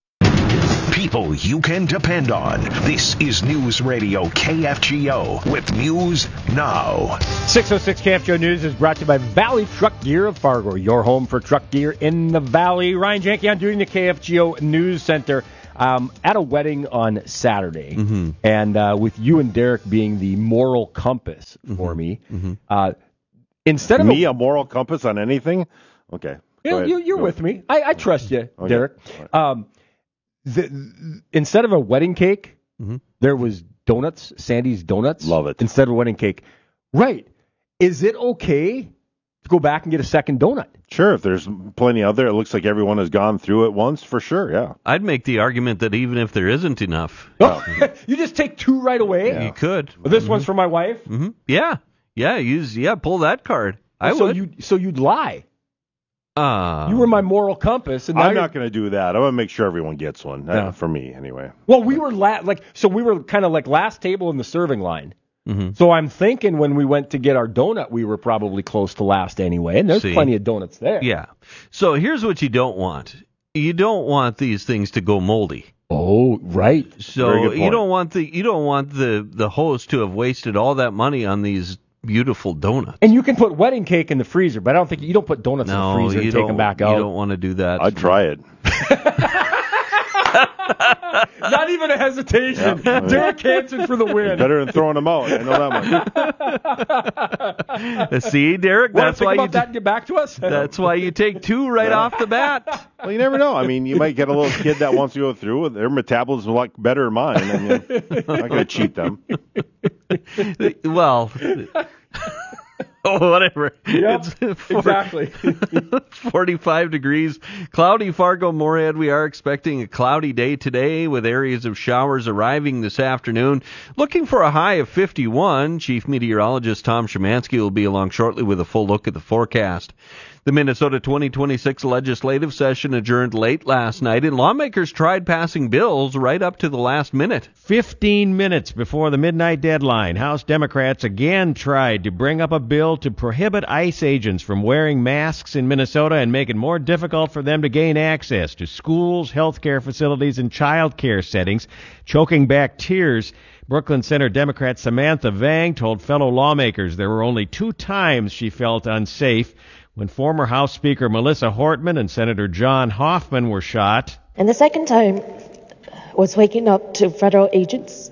People you can depend on. This is News Radio KFGO with News Now. 606 KFGO News is brought to you by Valley Truck Gear of Fargo, your home for truck gear in the Valley. Ryan Janke on duty in the KFGO News Center. At a wedding on Saturday, and with you and Derek being the moral compass for me, instead of a moral compass on anything? Okay. You're with me. I trust you, okay. Derek. Instead of a wedding cake, there was donuts, Sandy's Donuts. Love it. Instead of a wedding cake. Right. Is it okay to go back and get a second donut? Sure, if there's plenty out there, it looks like everyone has gone through it once, for sure, yeah. I'd make the argument that even if there isn't enough... You just take two right away? Yeah. You could. This one's for my wife? Yeah. Yeah, pull that card. I would. So you'd lie? You were my moral compass. And I'm not going to do that. I'm going to make sure everyone gets one, for me, anyway. Well, we were we were kind of like last table in the serving line. So I'm thinking when we went to get our donut, we were probably close to last anyway, and there's plenty of donuts there. Yeah. So here's what you don't want. You don't want these things to go moldy. Oh, right. So you don't want the host to have wasted all that money on these beautiful donuts. And you can put wedding cake in the freezer, but I don't think you don't put donuts in the freezer and take them back out. You don't want to do that. I'd try it. Not even a hesitation. Yeah. Derek Hansen for the win. Better than throwing them out. I know that one. See, Derek, that's why that and get back to us. That's why you take two right off the bat. Well, you never know. I mean, you might get a little kid that wants to go through. Their metabolism is a lot better than mine. I mean, I'm not going to cheat them. Well. Whatever. Yep, exactly. 45 degrees. Cloudy Fargo-Moorhead. We are expecting a cloudy day today with areas of showers arriving this afternoon. Looking for a high of 51. Chief Meteorologist Tom Szymanski will be along shortly with a full look at the forecast. The Minnesota 2026 legislative session adjourned late last night, and lawmakers tried passing bills right up to the last minute. 15 minutes before the midnight deadline, House Democrats again tried to bring up a bill to prohibit ICE agents from wearing masks in Minnesota and make it more difficult for them to gain access to schools, healthcare facilities, and child care settings, choking back tears. Brooklyn Center Democrat Samantha Vang told fellow lawmakers there were only 2 times she felt unsafe, when former House Speaker Melissa Hortman and Senator John Hoffman were shot. And the second time was waking up to federal agents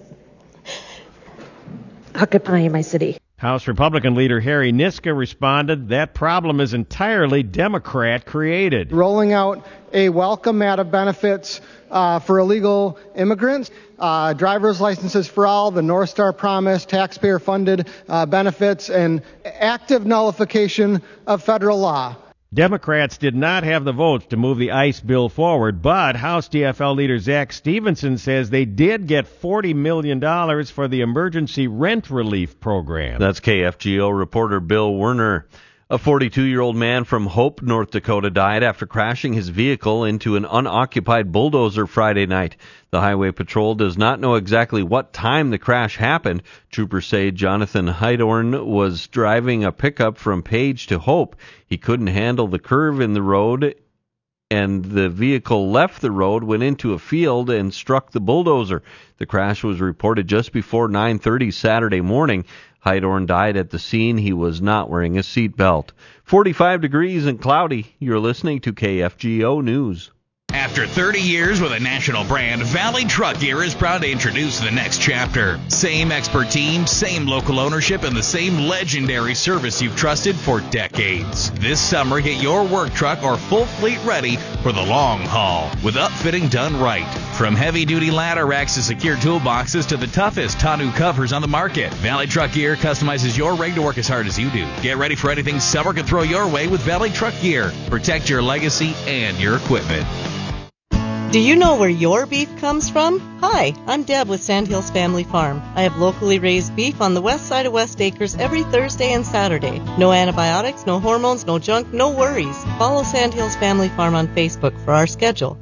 occupying my city. House Republican leader Harry Niska responded, that problem is entirely Democrat-created. Rolling out a welcome mat of benefits for illegal immigrants, driver's licenses for all, the North Star Promise, taxpayer-funded benefits, and active nullification of federal law. Democrats did not have the votes to move the ICE bill forward, but House DFL leader Zach Stevenson says they did get $40 million for the emergency rent relief program. That's KFGO reporter Bill Werner. A 42-year-old man from Hope, North Dakota, died after crashing his vehicle into an unoccupied bulldozer Friday night. The Highway Patrol does not know exactly what time the crash happened. Troopers say Jonathan Heidorn was driving a pickup from Page to Hope. He couldn't handle the curve in the road, and the vehicle left the road, went into a field, and struck the bulldozer. The crash was reported just before 9:30 Saturday morning. Heidorn died at the scene. He was not wearing a seatbelt. 45 degrees and cloudy. You're listening to KFGO News. After 30 years with a national brand, Valley Truck Gear is proud to introduce the next chapter. Same expert team, same local ownership, and the same legendary service you've trusted for decades. This summer, get your work truck or full fleet ready for the long haul with upfitting done right. From heavy-duty ladder racks to secure toolboxes to the toughest tonneau covers on the market, Valley Truck Gear customizes your rig to work as hard as you do. Get ready for anything summer can throw your way with Valley Truck Gear. Protect your legacy and your equipment. Do you know where your beef comes from? Hi, I'm Deb with Sandhills Family Farm. I have locally raised beef on the west side of West Acres every Thursday and Saturday. No antibiotics, no hormones, no junk, no worries. Follow Sandhills Family Farm on Facebook for our schedule.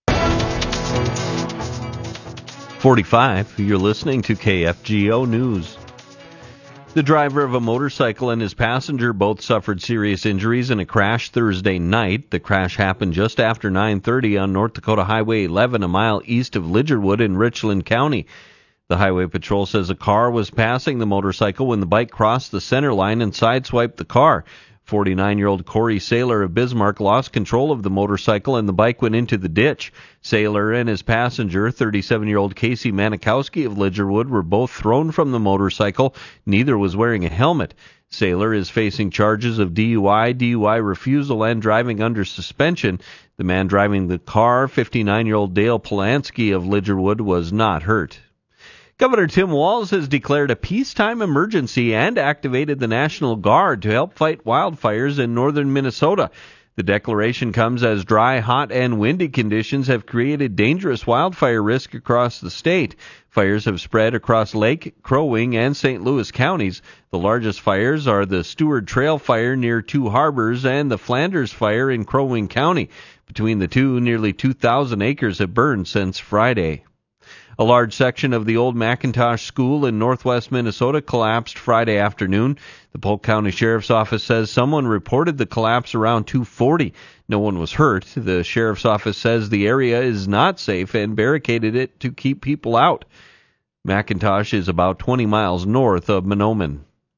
45, you're listening to KFGO News. The driver of a motorcycle and his passenger both suffered serious injuries in a crash Thursday night. The crash happened just after 9:30 on North Dakota Highway 11, a mile east of Lidgerwood in Richland County. The Highway Patrol says a car was passing the motorcycle when the bike crossed the center line and sideswiped the car. 49-year-old Corey Saylor of Bismarck lost control of the motorcycle and the bike went into the ditch. Saylor and his passenger, 37-year-old Casey Manikowski of Lidgerwood, were both thrown from the motorcycle. Neither was wearing a helmet. Saylor is facing charges of DUI refusal, and driving under suspension. The man driving the car, 59-year-old Dale Polanski of Lidgerwood, was not hurt. Governor Tim Walz has declared a peacetime emergency and activated the National Guard to help fight wildfires in northern Minnesota. The declaration comes as dry, hot, and windy conditions have created dangerous wildfire risk across the state. Fires have spread across Lake, Crow Wing, and St. Louis counties. The largest fires are the Stewart Trail Fire near Two Harbors and the Flanders Fire in Crow Wing County. Between the two, nearly 2,000 acres have burned since Friday. A large section of the old McIntosh School in northwest Minnesota collapsed Friday afternoon. The Polk County Sheriff's Office says someone reported the collapse around 2:40. No one was hurt. The Sheriff's Office says the area is not safe and barricaded it to keep people out. McIntosh is about 20 miles north of Mahnomen.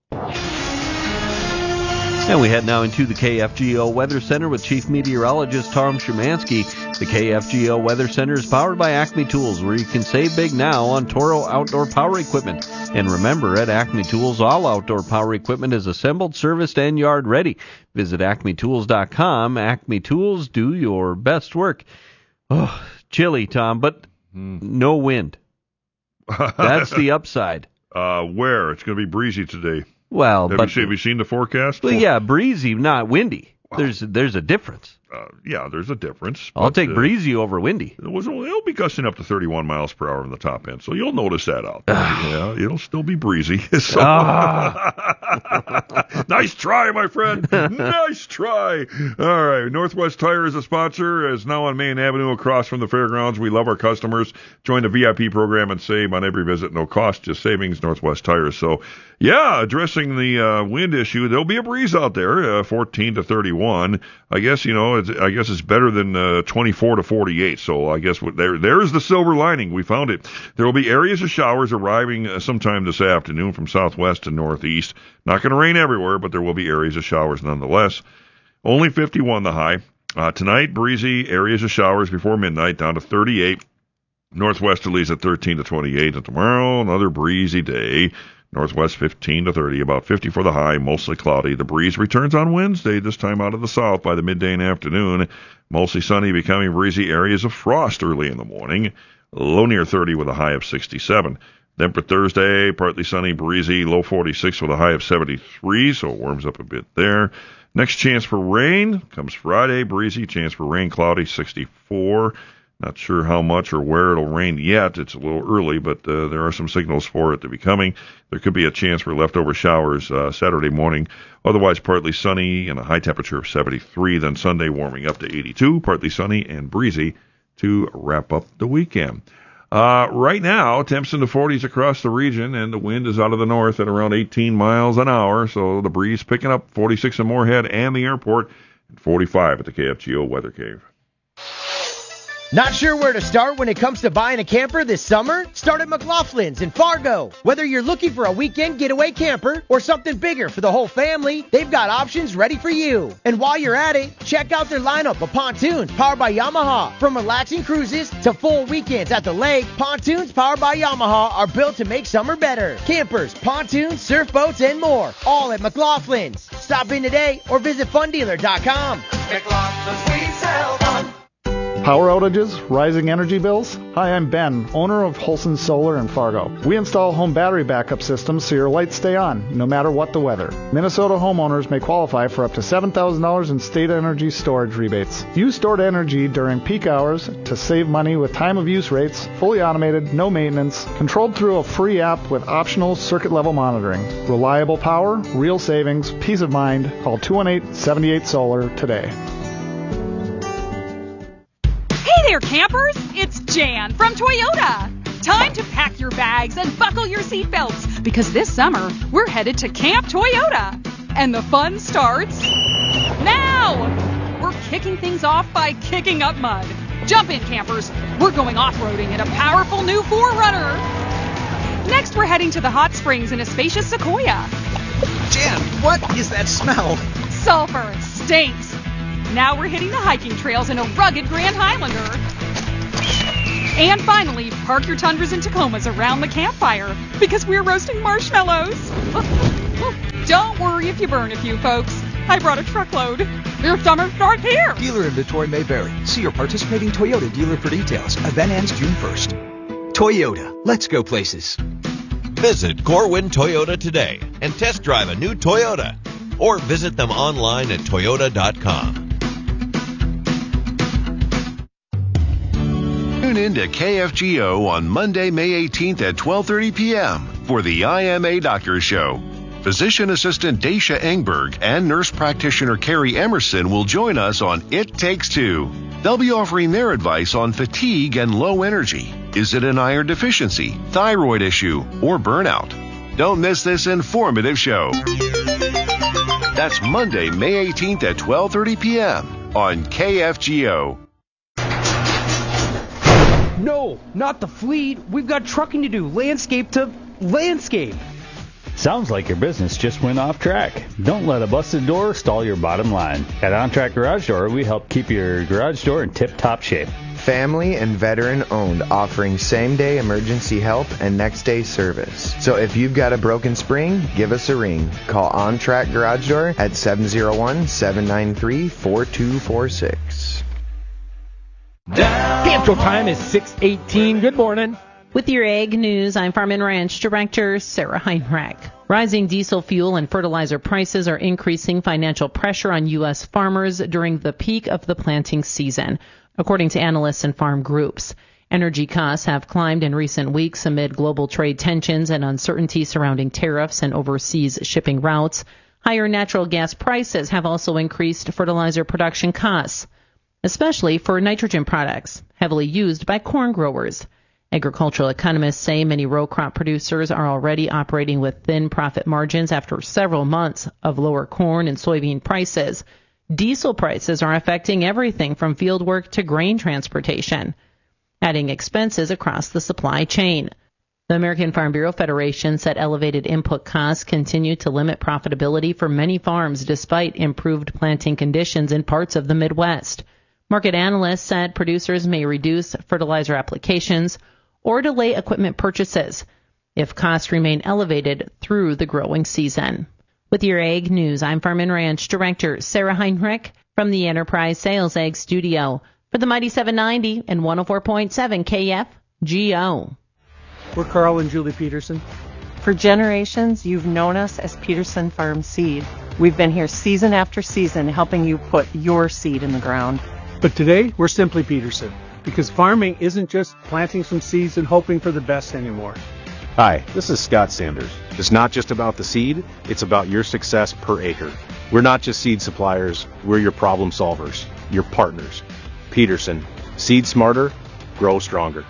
And we head now into the KFGO Weather Center with Chief Meteorologist Tom Szymanski. The KFGO Weather Center is powered by Acme Tools, where you can save big now on Toro outdoor power equipment. And remember, at Acme Tools, all outdoor power equipment is assembled, serviced, and yard ready. Visit acmetools.com. Acme Tools, do your best work. Oh, chilly, Tom, but no wind. That's the upside. Where? It's going to be breezy today. Well, have you seen the forecast? Well, yeah, breezy, not windy. Wow. There's a difference. Yeah, there's a difference. I'll take breezy over windy. It'll be gusting up to 31 miles per hour in the top end, so you'll notice that out there. Yeah, it'll still be breezy. So. Nice try, my friend. Nice try. All right, Northwest Tire is a sponsor. Is now on Main Avenue across from the fairgrounds. We love our customers. Join the VIP program and save on every visit. No cost, just savings. Northwest Tire. So, yeah, addressing the wind issue, there'll be a breeze out there, 14 to 31. I guess it's better than 24 to 48. So I guess there's the silver lining. We found it. There will be areas of showers arriving sometime this afternoon from southwest to northeast. Not going to rain everywhere, but there will be areas of showers nonetheless. Only 51 the high. Tonight, breezy, areas of showers before midnight, down to 38. Northwesterlies at 13 to 28. And tomorrow, another breezy day. Northwest 15 to 30, about 50 for the high, mostly cloudy. The breeze returns on Wednesday, this time out of the south by the midday and afternoon. Mostly sunny, becoming breezy, areas of frost early in the morning. Low near 30 with a high of 67. Then for Thursday, partly sunny, breezy, low 46 with a high of 73, so it warms up a bit there. Next chance for rain comes Friday, breezy, chance for rain, cloudy, 64. Not sure how much or where it'll rain yet. It's a little early, but there are some signals for it to be coming. There could be a chance for leftover showers Saturday morning. Otherwise, partly sunny and a high temperature of 73. Then Sunday warming up to 82, partly sunny and breezy to wrap up the weekend. Right now, temps in the 40s across the region, and the wind is out of the north at around 18 miles an hour. So the breeze picking up 46 in Moorhead and the airport, and 45 at the KFGO Weather Cave. Not sure where to start when it comes to buying a camper this summer? Start at McLaughlin's in Fargo. Whether you're looking for a weekend getaway camper or something bigger for the whole family, they've got options ready for you. And while you're at it, check out their lineup of pontoons powered by Yamaha. From relaxing cruises to full weekends at the lake, pontoons powered by Yamaha are built to make summer better. Campers, pontoons, surf boats, and more, all at McLaughlin's. Stop in today or visit fundealer.com. McLaughlin's, we sell fun. Power outages, rising energy bills? Hi, I'm Ben, owner of Holson Solar in Fargo. We install home battery backup systems so your lights stay on, no matter what the weather. Minnesota homeowners may qualify for up to $7,000 in state energy storage rebates. Use stored energy during peak hours to save money with time of use rates, fully automated, no maintenance, controlled through a free app with optional circuit level monitoring. Reliable power, real savings, peace of mind. Call 218-78-SOLAR today. Hey there, campers! It's Jan from Toyota. Time to pack your bags and buckle your seatbelts, because this summer we're headed to Camp Toyota. And the fun starts now! We're kicking things off by kicking up mud. Jump in, campers. We're going off-roading in a powerful new 4Runner. Next, we're heading to the hot springs in a spacious Sequoia. Jan, what is that smell? Sulfur. Stinks. Now we're hitting the hiking trails in a rugged Grand Highlander. And finally, park your Tundras and Tacomas around the campfire, because we're roasting marshmallows. Don't worry if you burn a few, folks. I brought a truckload. Your summer starts here. Dealer inventory may vary. See your participating Toyota dealer for details. Event ends June 1st. Toyota. Let's go places. Visit Corwin Toyota today and test drive a new Toyota. Or visit them online at toyota.com. Tune in to KFGO on Monday, May 18th at 12:30 p.m. for the IMA Doctor Show. Physician Assistant Dacia Engberg and nurse practitioner Carrie Emerson will join us on It Takes Two. They'll be offering their advice on fatigue and low energy. Is it an iron deficiency, thyroid issue, or burnout? Don't miss this informative show. That's Monday, May 18th at 12:30 p.m. on KFGO. No, not the fleet. We've got trucking to do. Landscape to landscape. Sounds like your business just went off track. Don't let a busted door stall your bottom line. At OnTrack Garage Door, we help keep your garage door in tip-top shape. Family and veteran owned, offering same-day emergency help and next-day service. So if you've got a broken spring, give us a ring. Call OnTrack Garage Door at 701-793-4246. Camp time is 6:18. Good morning. With your Ag News, I'm Farm and Ranch Director Sarah Heinrich. Rising diesel fuel and fertilizer prices are increasing financial pressure on U.S. farmers during the peak of the planting season, according to analysts and farm groups. Energy costs have climbed in recent weeks amid global trade tensions and uncertainty surrounding tariffs and overseas shipping routes. Higher natural gas prices have also increased fertilizer production costs, especially for nitrogen products, heavily used by corn growers. Agricultural economists say many row crop producers are already operating with thin profit margins after several months of lower corn and soybean prices. Diesel prices are affecting everything from field work to grain transportation, adding expenses across the supply chain. The American Farm Bureau Federation said elevated input costs continue to limit profitability for many farms despite improved planting conditions in parts of the Midwest. Market analysts said producers may reduce fertilizer applications or delay equipment purchases if costs remain elevated through the growing season. With your Ag News, I'm Farm and Ranch Director Sarah Heinrich from the Enterprise Sales Ag Studio for the Mighty 790 and 104.7 KFGO. We're Carl and Julie Peterson. For generations, you've known us as Peterson Farm Seed. We've been here season after season helping you put your seed in the ground. But today, we're simply Peterson, because farming isn't just planting some seeds and hoping for the best anymore. Hi, this is Scott Sanders. It's not just about the seed, it's about your success per acre. We're not just seed suppliers, we're your problem solvers, your partners. Peterson, seed smarter, grow stronger.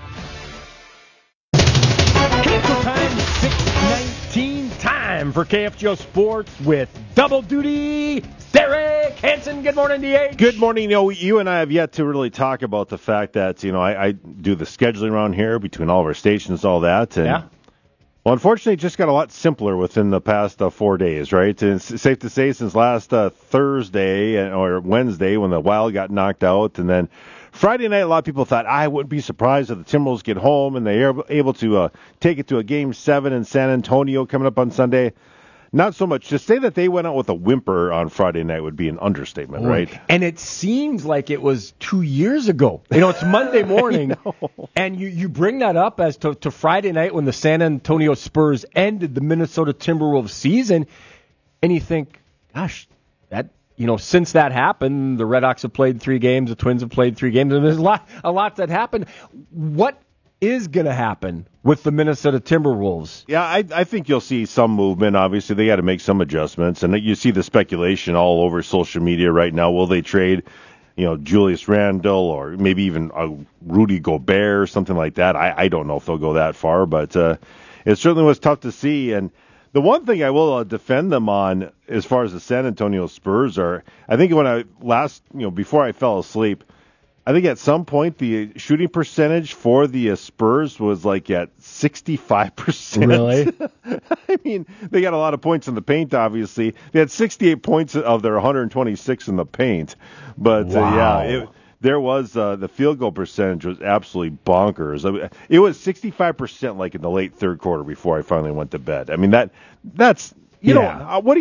Cancel time, 6:19. Time for KFGO Sports with Double Duty. Derek Hansen, good morning, DH. Good morning. You and I have yet to really talk about the fact that, I do the scheduling around here between all of our stations, all that. And, well, unfortunately, it just got a lot simpler within the past 4 days, right? And it's safe to say since last Thursday or Wednesday when the Wild got knocked out, and then Friday night, a lot of people thought, I wouldn't be surprised if the Timberwolves get home and they're able to take it to a Game 7 in San Antonio coming up on Sunday. Not so much. To say that they went out with a whimper on Friday night would be an understatement, right? And it seems like it was 2 years ago. It's Monday morning, and you bring that up as to Friday night when the San Antonio Spurs ended the Minnesota Timberwolves season, and you think, gosh, that since that happened, the Red Hawks have played 3 games, the Twins have played 3 games, and there's a lot that happened. What is going to happen with the Minnesota Timberwolves? Yeah, I think you'll see some movement. Obviously, they got to make some adjustments, and you see the speculation all over social media right now. Will they trade, Julius Randle or maybe even Rudy Gobert or something like that? I don't know if they'll go that far, but it certainly was tough to see. And the one thing I will defend them on, as far as the San Antonio Spurs are, I think when before I fell asleep, I think at some point the shooting percentage for the Spurs was like at 65%. Really? I mean, they got a lot of points in the paint, obviously. They had 68 points of their 126 in the paint. But, wow. There was the field goal percentage was absolutely bonkers. It was 65% like in the late third quarter before I finally went to bed. I mean, that's You know, what do